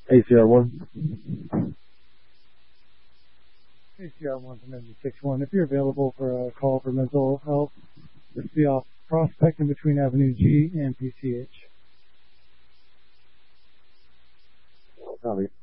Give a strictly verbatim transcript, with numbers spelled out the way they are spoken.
A C R one. A C R one from M D six one. If you're available for a call for mental health, this will be off Prospect in between Avenue G and P C H. Copy.